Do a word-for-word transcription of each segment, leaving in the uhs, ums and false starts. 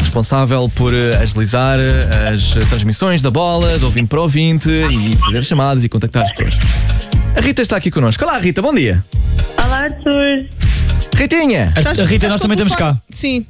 responsável por agilizar as transmissões da bola, de ouvinte para ouvinte, e fazer chamadas e contactar as pessoas. A Rita está aqui connosco. Olá, Rita, bom dia. Olá, Arthur. Ritinha! A, a Rita, nós também estamos cá. Sim.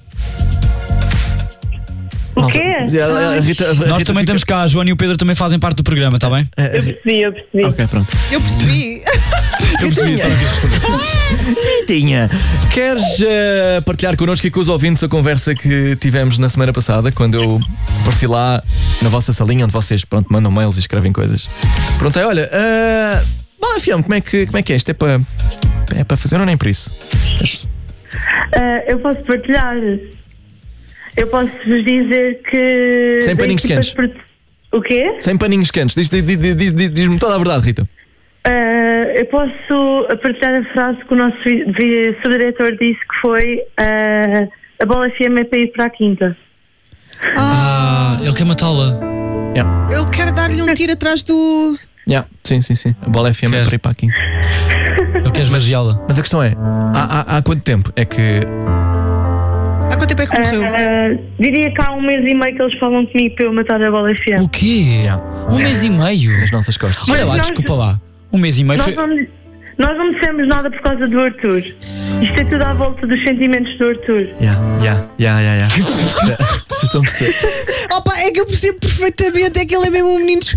O quê? A, a Rita, a Nós Rita também fica... estamos cá, a Joana e o Pedro também fazem parte do programa, está bem? A, a, Eu percebi, eu percebi. Ok, pronto. Eu percebi. Eu percebi, só não quis responder. Ritinha, queres uh, partilhar connosco e com os ouvintes a conversa que tivemos na semana passada, quando eu apareci lá na vossa salinha, onde vocês, pronto, mandam mails e escrevem coisas. Perguntei, olha, uh, Bola F M, como é que, como é que é? Isto é para é para fazer ou nem por isso? Uh, eu posso partilhar. Eu posso vos dizer que. Sem paninhos quentes. Per... O quê? Sem paninhos quentes. Diz-me diz, diz, diz, diz toda a verdade, Rita. Uh, eu posso partilhar a frase que o nosso subdiretor disse, que foi uh, a Bola F M é para ir para a quinta. Ah, ele quer matá-la. Yeah. Ele quer dar-lhe um tiro atrás do. Yeah. Sim, sim, sim. A Bola F M Quer. é para ir para a quinta. Ele quer esvaziá-la. Mas a questão é, há, há, há quanto tempo é que... Há quanto tempo é que morreu? Uh, diria que há um mês e meio que eles falam comigo para eu matar a Bola F M. O quê? Yeah. Um mês e meio? Nas nossas costas. Olha lá, nós- desculpa lá. Um mês e meio Nós foi... não, nós não dissemos nada por causa do Arthur. Isto é tudo à volta dos sentimentos do Arthur. Yeah, yeah, yeah, yeah, yeah. Vocês estão a perceber? Opa, é que eu percebo perfeitamente. É que ele é mesmo um menino